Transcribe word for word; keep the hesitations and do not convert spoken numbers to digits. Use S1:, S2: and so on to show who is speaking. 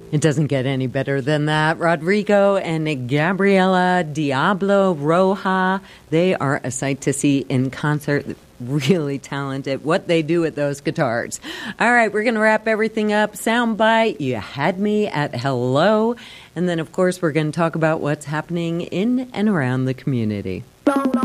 S1: It doesn't get any better than that. Rodrigo and Gabriela Diablo Roja, they are a sight to see in concert. Really talented. What they do with those guitars. All right, we're going to wrap everything up. Soundbite, you had me at hello. And then, of course, we're going to talk about what's happening in and around the community.